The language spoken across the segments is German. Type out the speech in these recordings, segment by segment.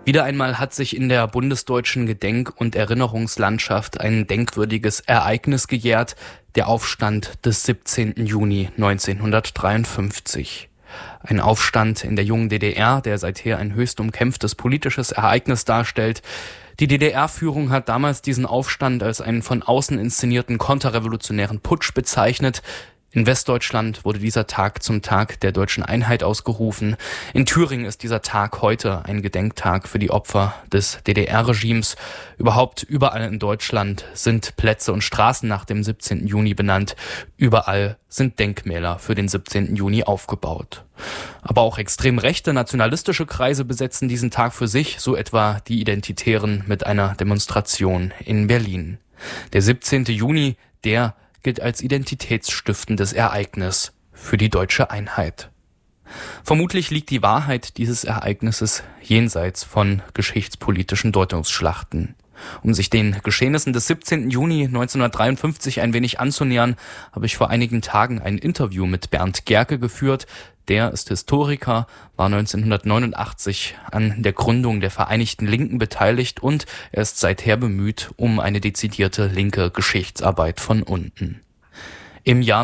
Wieder einmal hat sich in der bundesdeutschen Gedenk- und Erinnerungslandschaft ein denkwürdiges Ereignis gejährt, der Aufstand des 17. Juni 1953. Ein Aufstand in der jungen DDR, der seither ein höchst umkämpftes politisches Ereignis darstellt. Die DDR-Führung hat damals diesen Aufstand als einen von außen inszenierten konterrevolutionären Putsch bezeichnet. In Westdeutschland wurde dieser Tag zum Tag der deutschen Einheit ausgerufen. In Thüringen ist dieser Tag heute ein Gedenktag für die Opfer des DDR-Regimes. Überhaupt überall in Deutschland sind Plätze und Straßen nach dem 17. Juni benannt. Überall sind Denkmäler für den 17. Juni aufgebaut. Aber auch extrem rechte nationalistische Kreise besetzen diesen Tag für sich, so etwa die Identitären mit einer Demonstration in Berlin. Der 17. Juni, der gilt als identitätsstiftendes Ereignis für die deutsche Einheit. Vermutlich liegt die Wahrheit dieses Ereignisses jenseits von geschichtspolitischen Deutungsschlachten. Um sich den Geschehnissen des 17. Juni 1953 ein wenig anzunähern, habe ich vor einigen Tagen ein Interview mit Bernd Gerke geführt. Der ist Historiker, war 1989 an der Gründung der Vereinigten Linken beteiligt und er ist seither bemüht um eine dezidierte linke Geschichtsarbeit von unten. Im Jahr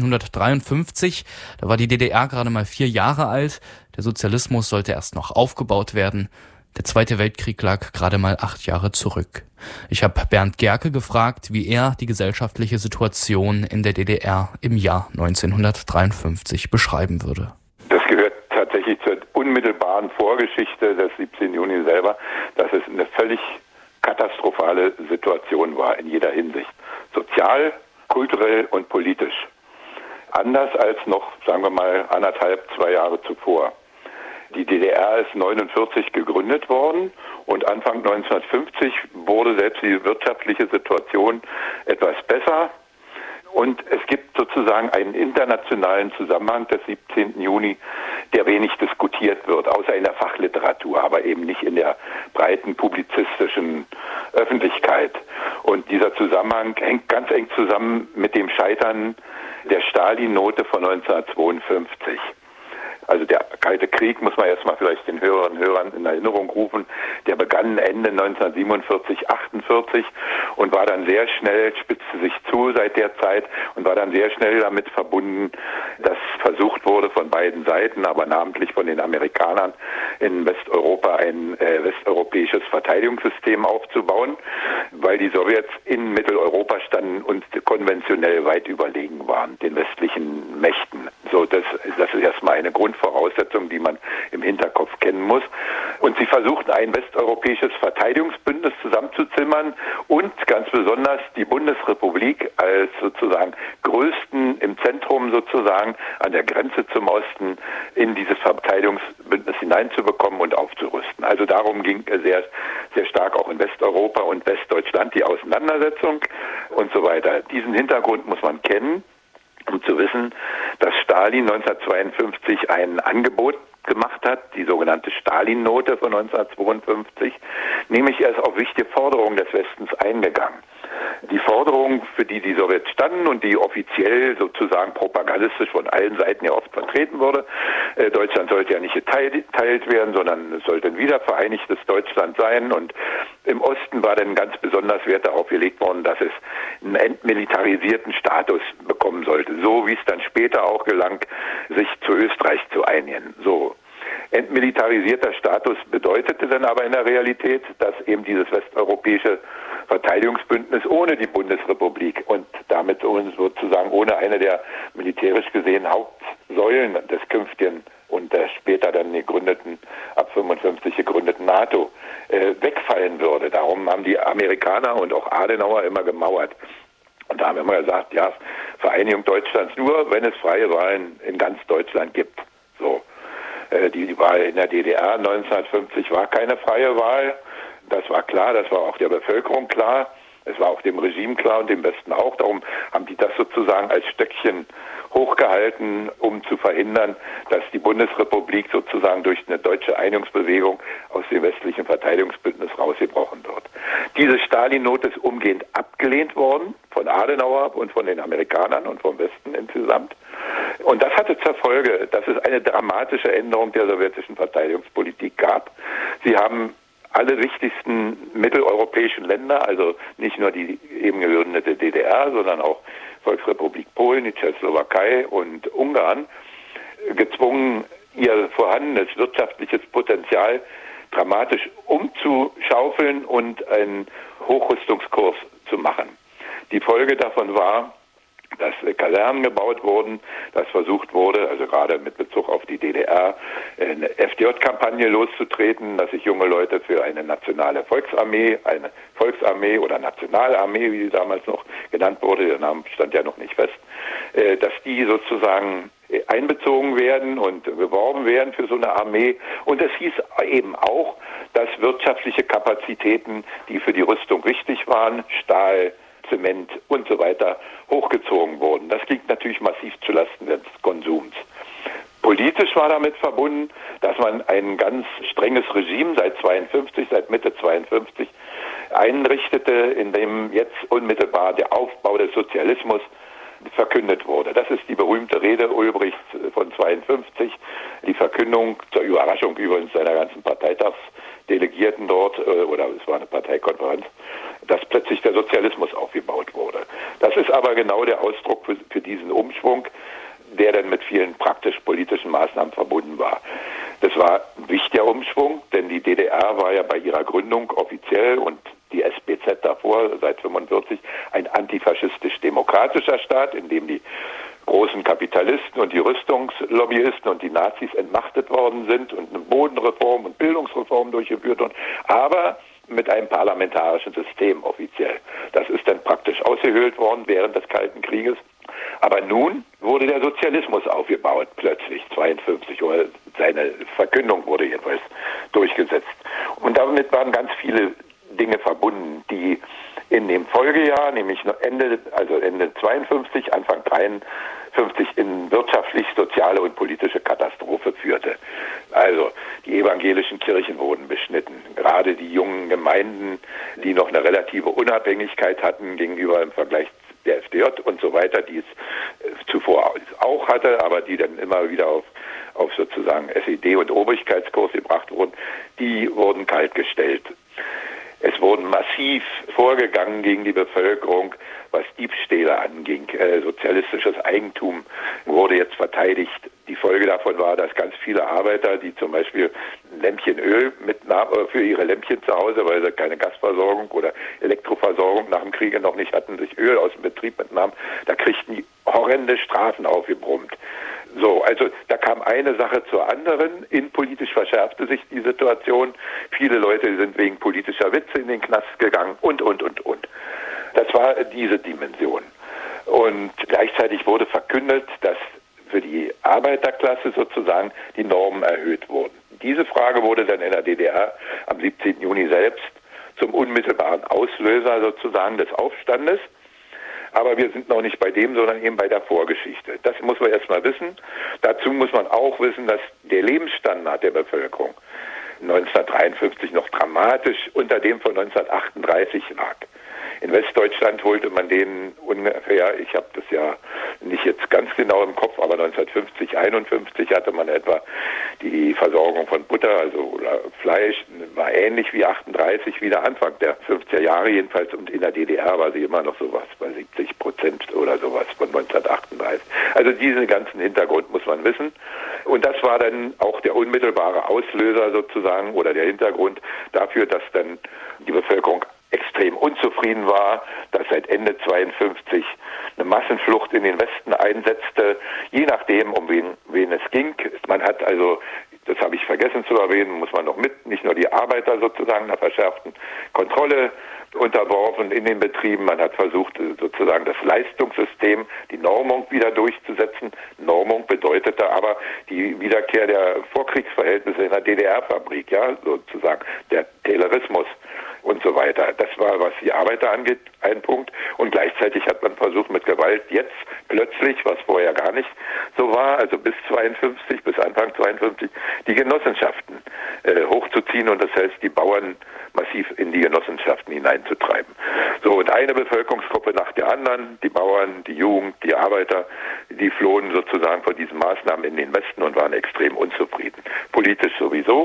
1953, da war die DDR gerade mal 4 Jahre alt, der Sozialismus sollte erst noch aufgebaut werden. Der Zweite Weltkrieg lag gerade mal 8 Jahre zurück. Ich habe Bernd Gerke gefragt, wie er die gesellschaftliche Situation in der DDR im Jahr 1953 beschreiben würde. Das gehört tatsächlich zur unmittelbaren Vorgeschichte des 17. Juni selber, dass es eine völlig katastrophale Situation war in jeder Hinsicht. Sozial, kulturell und politisch. Anders als noch, sagen wir mal, 2 Jahre zuvor. Die DDR ist 1949 gegründet worden und Anfang 1950 wurde selbst die wirtschaftliche Situation etwas besser. Und es gibt sozusagen einen internationalen Zusammenhang des 17. Juni, der wenig diskutiert wird, außer in der Fachliteratur, aber eben nicht in der breiten publizistischen Öffentlichkeit. Und dieser Zusammenhang hängt ganz eng zusammen mit dem Scheitern der Stalin-Note von 1952. Also der Kalte Krieg, muss man erstmal vielleicht den Hörerinnen und Hörern in Erinnerung rufen, der begann Ende 1947, 48 und war dann sehr schnell, spitzte sich zu seit der Zeit und war dann sehr schnell damit verbunden, dass versucht wurde von beiden Seiten, aber namentlich von den Amerikanern in Westeuropa ein westeuropäisches Verteidigungssystem aufzubauen, weil die Sowjets in Mitteleuropa standen und konventionell weit überlegen waren, den westlichen Mächten. So, das ist erstmal eine Grundvoraussetzung, die man im Hinterkopf kennen muss. Und sie versuchten ein westeuropäisches Verteidigungsbündnis zusammenzuzimmern und ganz besonders die Bundesrepublik als sozusagen größten im Zentrum sozusagen an der Grenze zum Osten in dieses Verteidigungsbündnis hineinzubekommen und aufzurüsten. Also darum ging sehr, sehr stark auch in Westeuropa und Westdeutschland die Auseinandersetzung und so weiter. Diesen Hintergrund muss man kennen, um zu wissen, dass Stalin 1952 ein Angebot gemacht hat, die sogenannte Stalin-Note von 1952, nämlich er ist auf wichtige Forderungen des Westens eingegangen. Die Forderung, für die die Sowjets standen und die offiziell sozusagen propagandistisch von allen Seiten ja oft vertreten wurde, Deutschland sollte ja nicht geteilt werden, sondern es sollte ein wiedervereinigtes Deutschland sein und im Osten war dann ganz besonders Wert darauf gelegt worden, dass es einen entmilitarisierten Status bekommen sollte, so wie es dann später auch gelang, sich zu Österreich zu einigen. So. Entmilitarisierter Status bedeutete dann aber in der Realität, dass eben dieses westeuropäische Verteidigungsbündnis ohne die Bundesrepublik und damit sozusagen ohne eine der militärisch gesehen Hauptsäulen des künftigen und der später dann ab 55 gegründeten NATO wegfallen würde. Darum haben die Amerikaner und auch Adenauer immer gemauert. Und da haben wir immer gesagt, ja, Vereinigung Deutschlands nur, wenn es freie Wahlen in ganz Deutschland gibt. So. Die Wahl in der DDR 1950 war keine freie Wahl. Das war klar, das war auch der Bevölkerung klar. Es war auch dem Regime klar und dem Westen auch. Darum haben die das sozusagen als Stöckchen hochgehalten, um zu verhindern, dass die Bundesrepublik sozusagen durch eine deutsche Einigungsbewegung aus dem westlichen Verteidigungsbündnis rausgebrochen wird. Diese Stalin-Note ist umgehend abgelehnt worden von Adenauer und von den Amerikanern und vom Westen insgesamt. Und das hatte zur Folge, dass es eine dramatische Änderung der sowjetischen Verteidigungspolitik gab. Sie haben alle wichtigsten mitteleuropäischen Länder, also nicht nur die eben gegründete DDR, sondern auch Volksrepublik Polen, die Tschechoslowakei und Ungarn, gezwungen, ihr vorhandenes wirtschaftliches Potenzial dramatisch umzuschaufeln und einen Hochrüstungskurs zu machen. Die Folge davon war, dass Kasernen gebaut wurden, dass versucht wurde, also gerade mit Bezug auf die DDR, eine FDJ-Kampagne loszutreten, dass sich junge Leute für eine nationale Volksarmee oder Nationalarmee, wie sie damals noch genannt wurde, der Name stand ja noch nicht fest, dass die sozusagen einbezogen werden und beworben werden für so eine Armee. Und es hieß eben auch, dass wirtschaftliche Kapazitäten, die für die Rüstung wichtig waren, Stahl, Zement und so weiter, hochgezogen wurden. Das ging natürlich massiv zulasten des Konsums. Politisch war damit verbunden, dass man ein ganz strenges Regime seit Mitte 52 einrichtete, in dem jetzt unmittelbar der Aufbau des Sozialismus verkündet wurde. Das ist die berühmte Rede Ulbrichts von 52, die Verkündung zur Überraschung übrigens seiner ganzen Parteitagsdelegierten dort, oder es war eine Parteikonferenz, dass plötzlich der Sozialismus aufgebaut wurde. Das ist aber genau der Ausdruck für diesen Umschwung, der dann mit vielen praktisch-politischen Maßnahmen verbunden war. Das war ein wichtiger Umschwung, denn die DDR war ja bei ihrer Gründung offiziell und die SBZ davor, seit 1945, ein antifaschistisch-demokratischer Staat, in dem die großen Kapitalisten und die Rüstungslobbyisten und die Nazis entmachtet worden sind und eine Bodenreform und Bildungsreform durchgeführt wurden, aber mit einem parlamentarischen System offiziell. Das ist dann praktisch ausgehöhlt worden während des Kalten Krieges. Aber nun wurde der Sozialismus aufgebaut, plötzlich, 52, oder seine Verkündung wurde jedenfalls durchgesetzt. Und damit waren ganz viele Dinge verbunden, die in dem Folgejahr, nämlich Ende 52, Anfang 53, in wirtschaftlich, soziale und politische Katastrophe führte. Also die evangelischen Kirchen wurden beschnitten. Gerade die jungen Gemeinden, die noch eine relative Unabhängigkeit hatten gegenüber im Vergleich der FDJ und so weiter, die es zuvor auch hatte, aber die dann immer wieder auf sozusagen SED und Obrigkeitskurs gebracht wurden, die wurden kaltgestellt. Es wurden massiv vorgegangen gegen die Bevölkerung, was Diebstähle anging. Sozialistisches Eigentum wurde jetzt verteidigt. Die Folge davon war, dass ganz viele Arbeiter, die zum Beispiel ein Lämpchen Öl mitnahmen für ihre Lämpchen zu Hause, weil sie keine Gasversorgung oder Elektroversorgung nach dem Kriege noch nicht hatten, sich Öl aus dem Betrieb mitnahmen, da kriegten die horrende Strafen aufgebrummt. So, also da kam eine Sache zur anderen. Innenpolitisch verschärfte sich die Situation. Viele Leute sind wegen politischer Witze in den Knast gegangen und. Das war diese Dimension. Und gleichzeitig wurde verkündet, dass für die Arbeiterklasse sozusagen die Normen erhöht wurden. Diese Frage wurde dann in der DDR am 17. Juni selbst zum unmittelbaren Auslöser sozusagen des Aufstandes. Aber wir sind noch nicht bei dem, sondern eben bei der Vorgeschichte. Das muss man erstmal wissen. Dazu muss man auch wissen, dass der Lebensstandard der Bevölkerung 1953 noch dramatisch unter dem von 1938 lag. In Westdeutschland holte man den ungefähr, ich habe das ja nicht jetzt ganz genau im Kopf, aber 1950, 51 hatte man etwa die Versorgung von Butter, oder Fleisch, war ähnlich wie 38, wie der Anfang der 50er Jahre jedenfalls. Und in der DDR war sie immer noch sowas bei 70% oder sowas von 1938. Also diesen ganzen Hintergrund muss man wissen. Und das war dann auch der unmittelbare Auslöser sozusagen oder der Hintergrund dafür, dass dann die Bevölkerung extrem unzufrieden war, dass seit Ende 52 eine Massenflucht in den Westen einsetzte, je nachdem, um wen es ging. Man hat also, das habe ich vergessen zu erwähnen, muss man noch nicht nur die Arbeiter sozusagen einer verschärften Kontrolle unterworfen in den Betrieben. Man hat versucht, sozusagen das Leistungssystem, die Normung wieder durchzusetzen. Normung bedeutete aber die Wiederkehr der Vorkriegsverhältnisse in der DDR-Fabrik, ja, sozusagen der Taylorismus und so weiter. Das war, was die Arbeiter angeht, ein Punkt. Und gleichzeitig hat man versucht, mit Gewalt jetzt plötzlich, was vorher gar nicht so war, also bis Anfang 52, die Genossenschaften hochzuziehen und das heißt, die Bauern massiv in die Genossenschaften hineinzutreiben. So, und eine Bevölkerungsgruppe nach der anderen, die Bauern, die Jugend, die Arbeiter, die flohen sozusagen von diesen Maßnahmen in den Westen und waren extrem unzufrieden. Politisch sowieso,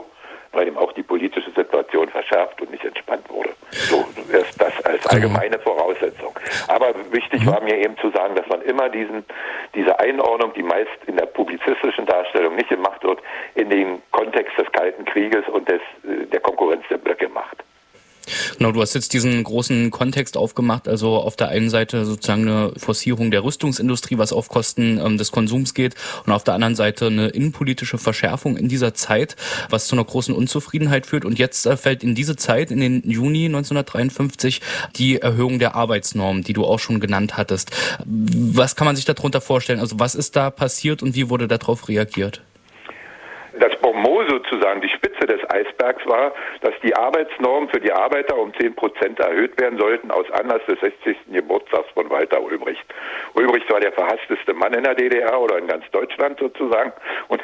weil ihm auch die politische Situation verschärft und nicht entspannt wurde. So erst das als allgemeine Voraussetzung. Aber wichtig war mir eben zu sagen, dass man immer diese Einordnung, die meist in der publizistischen Darstellung nicht gemacht wird, in den Kontext des Kalten Krieges und der Konkurrenz der Blöcke macht. Genau, du hast jetzt diesen großen Kontext aufgemacht, also auf der einen Seite sozusagen eine Forcierung der Rüstungsindustrie, was auf Kosten des Konsums geht, und auf der anderen Seite eine innenpolitische Verschärfung in dieser Zeit, was zu einer großen Unzufriedenheit führt. Und jetzt fällt in diese Zeit, in den Juni 1953, die Erhöhung der Arbeitsnormen, die du auch schon genannt hattest. Was kann man sich darunter vorstellen? Also was ist da passiert und wie wurde darauf reagiert? Das Bonmot sozusagen, die Spitze des Eisbergs war, dass die Arbeitsnormen für die Arbeiter um 10% erhöht werden sollten aus Anlass des 60. Geburtstags von Walter Ulbricht. Ulbricht war der verhassteste Mann in der DDR oder in ganz Deutschland sozusagen, und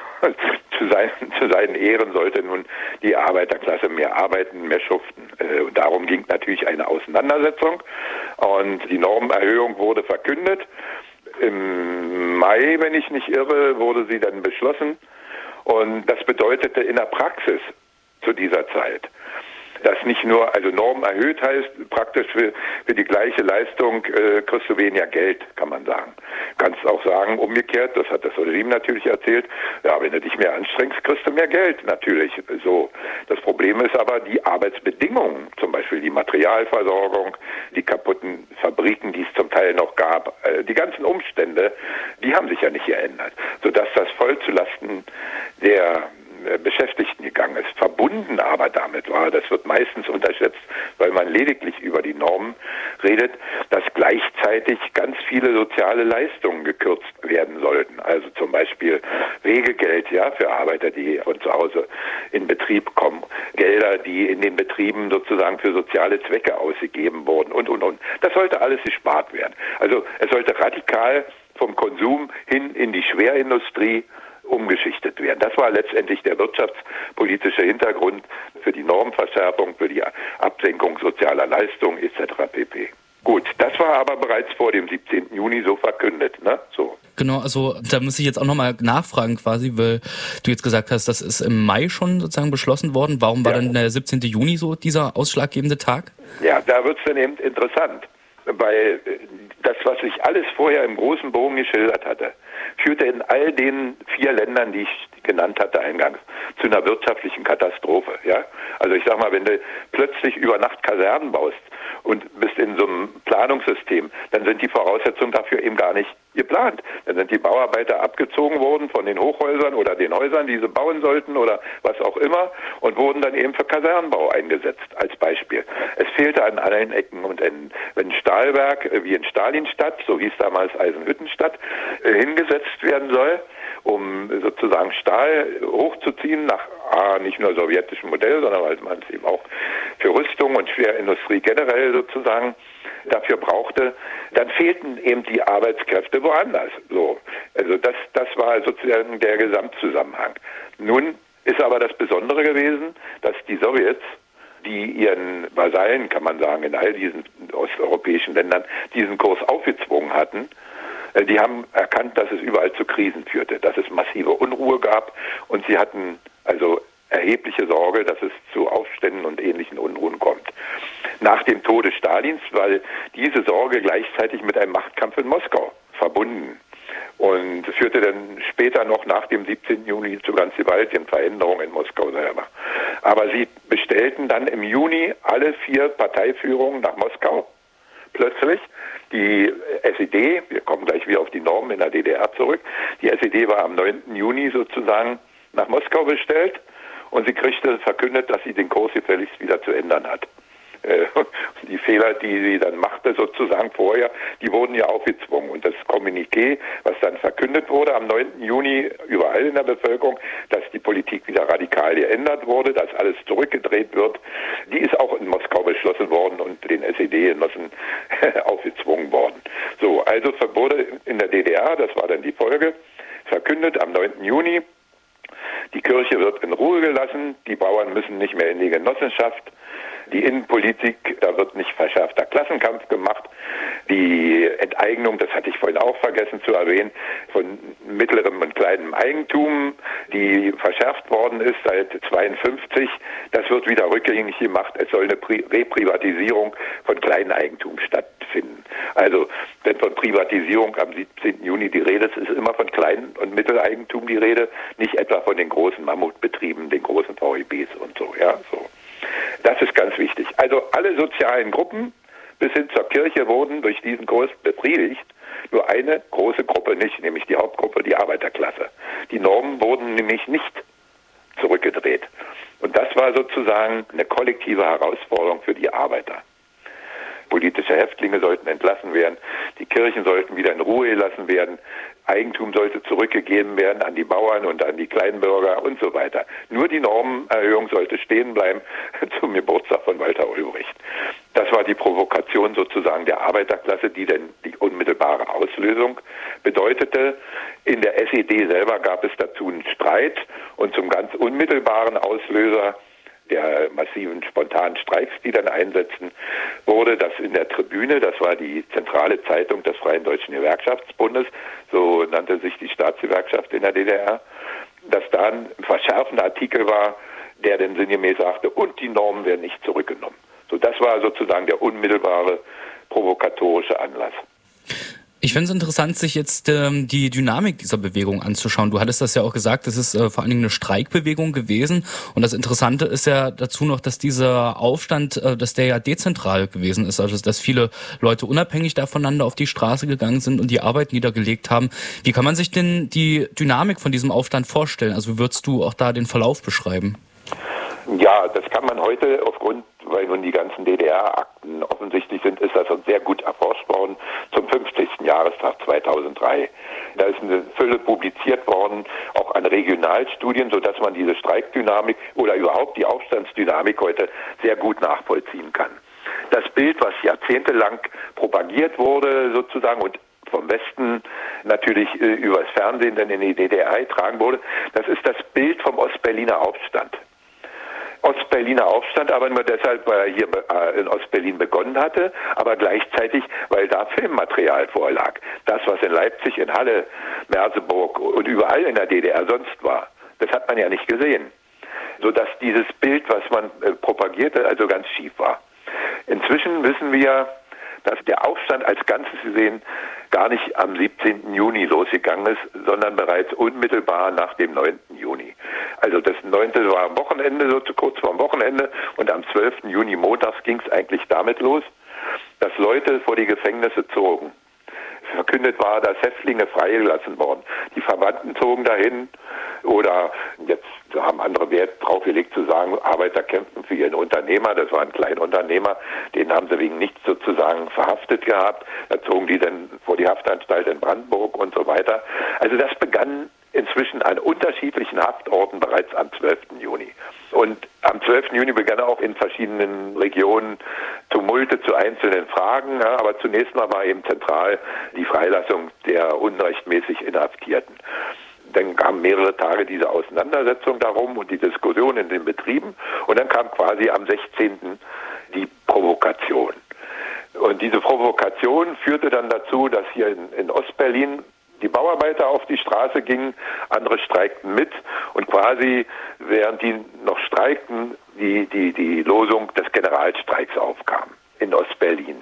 zu seinen Ehren sollte nun die Arbeiterklasse mehr arbeiten, mehr schuften. Und darum ging natürlich eine Auseinandersetzung, und die Normenerhöhung wurde verkündet. Im Mai, wenn ich nicht irre, wurde sie dann beschlossen. Und das bedeutete in der Praxis zu dieser Zeit, dass nicht nur, also Norm erhöht heißt, praktisch für die gleiche Leistung kriegst du weniger Geld, kann man sagen. Kannst auch sagen, umgekehrt, das hat das Regime natürlich erzählt, ja, wenn du dich mehr anstrengst, kriegst du mehr Geld, natürlich. So. Das Problem ist aber die Arbeitsbedingungen, zum Beispiel die Materialversorgung, die kaputten Fabriken, die es zum Teil noch gab, die ganzen Umstände, die haben sich ja nicht geändert, sodass das voll zulasten der Beschäftigten gegangen ist. Verbunden aber damit war, das wird meistens unterschätzt, weil man lediglich über die Normen redet, dass gleichzeitig ganz viele soziale Leistungen gekürzt werden sollten. Also zum Beispiel Wegegeld, ja, für Arbeiter, die von zu Hause in Betrieb kommen, Gelder, die in den Betrieben sozusagen für soziale Zwecke ausgegeben wurden und. Das sollte alles gespart werden. Also es sollte radikal vom Konsum hin in die Schwerindustrie umgeschichtet werden. Das war letztendlich der wirtschaftspolitische Hintergrund für die Normverschärfung, für die Absenkung sozialer Leistungen etc. pp. Gut, das war aber bereits vor dem 17. Juni so verkündet, ne? So. Genau, also da muss ich jetzt auch nochmal nachfragen quasi, weil du jetzt gesagt hast, das ist im Mai schon sozusagen beschlossen worden. Warum war dann der 17. Juni so dieser ausschlaggebende Tag? Ja, da wird es dann eben interessant, weil das, was ich alles vorher im großen Bogen geschildert hatte, führte in all den 4 Ländern, die ich genannt hatte eingangs, zu einer wirtschaftlichen Katastrophe. Ja? Also ich sag mal, wenn du plötzlich über Nacht Kasernen baust und bist in so einem Planungssystem, dann sind die Voraussetzungen dafür eben gar nicht geplant. Dann sind die Bauarbeiter abgezogen worden von den Hochhäusern oder den Häusern, die sie bauen sollten oder was auch immer, und wurden dann eben für Kasernenbau eingesetzt, als Beispiel. Es fehlte an allen Ecken und Enden. Wenn ein Stahlwerk wie in Stalinstadt, so hieß damals Eisenhüttenstadt, hingesetzt werden soll, um sozusagen Stahl hochzuziehen nach nicht nur sowjetischem Modell, sondern weil man es eben auch für Rüstung und Schwerindustrie generell sozusagen dafür brauchte, dann fehlten eben die Arbeitskräfte woanders. So, also das war sozusagen der Gesamtzusammenhang. Nun ist aber das Besondere gewesen, dass die Sowjets, die ihren Vasallen, kann man sagen, in all diesen osteuropäischen Ländern diesen Kurs aufgezwungen hatten, die haben erkannt, dass es überall zu Krisen führte, dass es massive Unruhe gab, und sie hatten also erhebliche Sorge, dass es zu Aufständen und ähnlichen Unruhen kommt. Nach dem Tode Stalins war diese Sorge gleichzeitig mit einem Machtkampf in Moskau verbunden und führte dann später noch nach dem 17. Juni zu ganz gewaltigen Veränderungen in Moskau selber. Aber sie bestellten dann im Juni alle 4 Parteiführungen nach Moskau. Plötzlich die SED, wir kommen gleich wieder auf die Normen in der DDR zurück, die SED war am 9. Juni sozusagen nach Moskau bestellt, und sie kriegte verkündet, dass sie den Kurs gefälligst wieder zu ändern hat. Die Fehler, die sie dann machte sozusagen vorher, die wurden ja aufgezwungen. Und das Kommuniqué, was dann verkündet wurde am 9. Juni überall in der Bevölkerung, dass die Politik wieder radikal geändert wurde, dass alles zurückgedreht wird, die ist auch in Moskau beschlossen worden und den SED-Genossen aufgezwungen worden. So, also wurde in der DDR, das war dann die Folge, verkündet am 9. Juni, die Kirche wird in Ruhe gelassen, die Bauern müssen nicht mehr in die Genossenschaft, Die Innenpolitik, da wird nicht verschärfter Klassenkampf gemacht. Die Enteignung, das hatte ich vorhin auch vergessen zu erwähnen, von mittlerem und kleinem Eigentum, die verschärft worden ist seit 1952, das wird wieder rückgängig gemacht. Es soll eine Reprivatisierung von Kleineigentum stattfinden. Also, wenn von Privatisierung am 17. Juni die Rede ist, ist immer von Klein- und Mitteleigentum die Rede, nicht etwa von den großen Mammutbetrieben, den großen VEBs und so, ja, so. Das ist ganz wichtig. Also alle sozialen Gruppen bis hin zur Kirche wurden durch diesen Kurs befriedigt. Nur eine große Gruppe nicht, nämlich die Hauptgruppe, die Arbeiterklasse. Die Normen wurden nämlich nicht zurückgedreht. Und das war sozusagen eine kollektive Herausforderung für die Arbeiter. Politische Häftlinge sollten entlassen werden, die Kirchen sollten wieder in Ruhe gelassen werden, Eigentum sollte zurückgegeben werden an die Bauern und an die Kleinbürger und so weiter. Nur die Normenerhöhung sollte stehen bleiben zum Geburtstag von Walter Ulbricht. Das war die Provokation sozusagen der Arbeiterklasse, die denn die unmittelbare Auslösung bedeutete. In der SED selber gab es dazu einen Streit und zum ganz unmittelbaren Auslöser der massiven spontanen Streiks, die dann einsetzten, wurde, dass in der Tribüne, das war die zentrale Zeitung des Freien Deutschen Gewerkschaftsbundes, so nannte sich die Staatsgewerkschaft in der DDR, dass da ein verschärfender Artikel war, der denn sinngemäß sagte, und die Normen werden nicht zurückgenommen. So, das war sozusagen der unmittelbare provokatorische Anlass. Ich finde es interessant, sich jetzt die Dynamik dieser Bewegung anzuschauen. Du hattest das ja auch gesagt, es ist vor allen Dingen eine Streikbewegung gewesen. Und das Interessante ist ja dazu noch, dass dieser Aufstand, dass der ja dezentral gewesen ist. Also dass viele Leute unabhängig voneinander auf die Straße gegangen sind und die Arbeit niedergelegt haben. Wie kann man sich denn die Dynamik von diesem Aufstand vorstellen? Also wie würdest du auch da den Verlauf beschreiben? Ja, das kann man heute aufgrund, weil nun die ganzen DDR-Akten offensichtlich sind, ist das uns sehr gut erforscht worden zum 50. Jahrestag 2003. Da ist eine Fülle publiziert worden, auch an Regionalstudien, sodass man diese Streikdynamik oder überhaupt die Aufstandsdynamik heute sehr gut nachvollziehen kann. Das Bild, was jahrzehntelang propagiert wurde sozusagen und vom Westen natürlich übers Fernsehen dann in die DDR getragen wurde, das ist das Bild vom Ostberliner Aufstand. Ostberliner Aufstand, aber nur deshalb, weil er hier in Ostberlin begonnen hatte, aber gleichzeitig, weil da Filmmaterial vorlag. Das, was in Leipzig, in Halle, Merseburg und überall in der DDR sonst war, das hat man ja nicht gesehen. Sodass dieses Bild, was man propagierte, also ganz schief war. Inzwischen wissen wir, dass der Aufstand als Ganzes gesehen gar nicht am 17. Juni losgegangen ist, sondern bereits unmittelbar nach dem 9. Juni. Also das 9. war am Wochenende, so kurz vor dem Wochenende, und am 12. Juni montags ging es eigentlich damit los, dass Leute vor die Gefängnisse zogen. Verkündet war, dass Häftlinge freigelassen worden. Die Verwandten zogen dahin oder jetzt haben andere Wert drauf gelegt zu sagen, Arbeiter kämpfen für ihren Unternehmer, das war ein Kleinunternehmer, den haben sie wegen nichts sozusagen verhaftet gehabt. Da zogen die dann vor die Haftanstalt in Brandenburg und so weiter. Also das begann inzwischen an unterschiedlichen Haftorten bereits am 12. Juni. Und am 12. Juni begann auch in verschiedenen Regionen Tumulte zu einzelnen Fragen, ja, aber zunächst mal war eben zentral die Freilassung der unrechtmäßig Inhaftierten. Dann kamen mehrere Tage diese Auseinandersetzung darum und die Diskussion in den Betrieben und dann kam quasi am 16. die Provokation. Und diese Provokation führte dann dazu, dass hier in Ostberlin die Bauarbeiter auf die Straße gingen, andere streikten mit und quasi, während die noch streikten, die Losung des Generalstreiks aufkam in Ostberlin.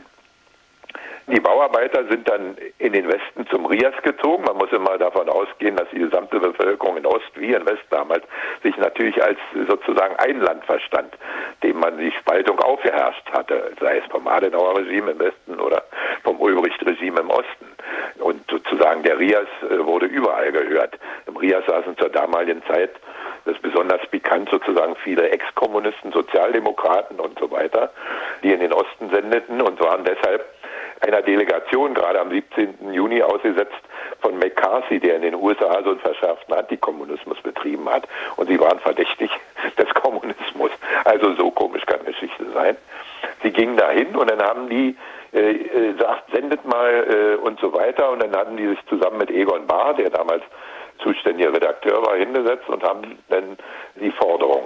Die Bauarbeiter sind dann in den Westen zum Rias gezogen. Man muss immer davon ausgehen, dass die gesamte Bevölkerung in Ost wie in West damals sich natürlich als sozusagen ein Land verstand, dem man die Spaltung aufgeherrscht hatte, sei es vom Adenauer-Regime im Westen oder vom Ulbricht-Regime im Osten. Und sozusagen der Rias wurde überall gehört. Im Rias saßen zur damaligen Zeit, das ist besonders bekannt, sozusagen viele Ex-Kommunisten, Sozialdemokraten und so weiter, die in den Osten sendeten und waren deshalb einer Delegation gerade am 17. Juni ausgesetzt von McCarthy, der in den USA so einen verschärften Antikommunismus betrieben hat. Und sie waren verdächtig des Kommunismus. Also so komisch kann Geschichte sein. Sie gingen dahin und dann haben die gesagt, sendet mal und so weiter. Und dann hatten die sich zusammen mit Egon Bahr, der damals zuständiger Redakteur war, hingesetzt und haben dann die Forderung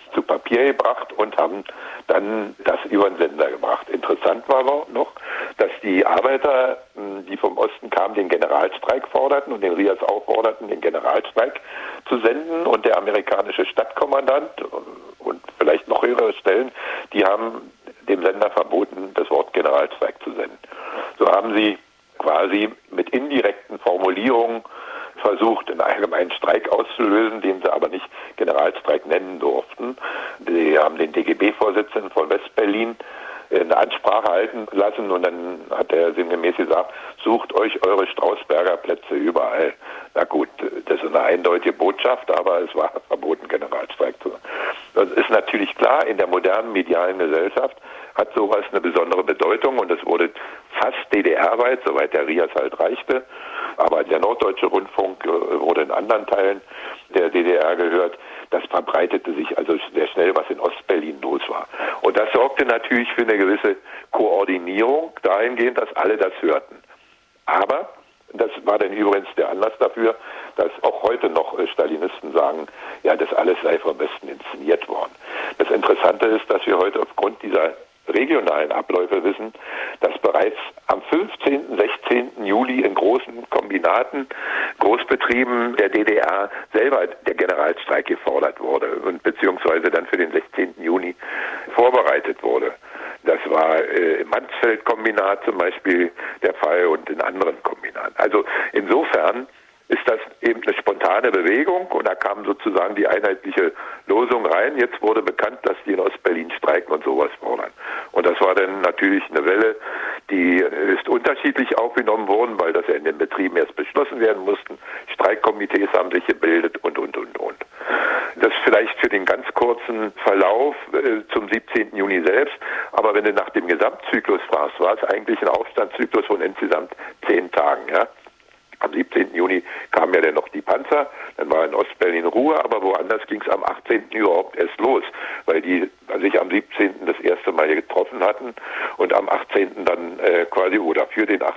zu Papier gebracht und haben dann das über den Sender gebracht. Interessant war aber noch, dass die Arbeiter, die vom Osten kamen, den Generalstreik forderten und den Rias auch forderten, den Generalstreik zu senden, und der amerikanische Stadtkommandant und vielleicht noch höhere Stellen, die haben dem Sender verboten, das Wort Generalstreik zu senden. So haben sie quasi mit indirekten Formulierungen versucht, einen allgemeinen Streik auszulösen, den sie aber nicht Generalstreik nennen durften. Die haben den DGB-Vorsitzenden von Westberlin eine Ansprache halten lassen, und dann hat er sinngemäß gesagt, sucht euch eure Strausberger Plätze überall. Na gut, das ist eine eindeutige Botschaft, aber es war verboten, Generalstreik zu machen. Das ist natürlich klar, in der modernen medialen Gesellschaft hat sowas eine besondere Bedeutung, und es wurde fast DDR-weit, soweit der Rias halt reichte, aber der Norddeutsche Rundfunk wurde in anderen Teilen der DDR gehört. Das verbreitete sich also sehr schnell, was in Ostberlin los war. Und das sorgte natürlich für eine gewisse Koordinierung dahingehend, dass alle das hörten. Aber das war dann übrigens der Anlass dafür, dass auch heute noch Stalinisten sagen, ja, das alles sei vom Westen inszeniert worden. Das Interessante ist, dass wir heute aufgrund dieser regionalen Abläufe wissen, dass bereits am 15., 16. Juli in großen Kombinaten, Großbetrieben der DDR selber der Generalstreik gefordert wurde und beziehungsweise dann für den 16. Juni vorbereitet wurde. Das war im Mansfeld-Kombinat zum Beispiel der Fall und in anderen Kombinaten. Also insofern ist das eben eine spontane Bewegung, und da kam sozusagen die einheitliche Losung rein. Jetzt wurde bekannt, dass die in Ostberlin streiken und sowas fordern. Und das war dann natürlich eine Welle, die ist unterschiedlich aufgenommen worden, weil das ja in den Betrieben erst beschlossen werden mussten. Streikkomitees haben sich gebildet und. Das vielleicht für den ganz kurzen Verlauf zum 17. Juni selbst. Aber wenn du nach dem Gesamtzyklus fragst, war es eigentlich ein Aufstandszyklus von insgesamt 10 Tagen, ja. Am 17. Juni kamen ja dann noch die Panzer, dann war in Ostberlin Ruhe, aber woanders ging es am 18. überhaupt erst los, weil die sich am 17. das erste Mal getroffen hatten und am 18. dann quasi, oder für den 18.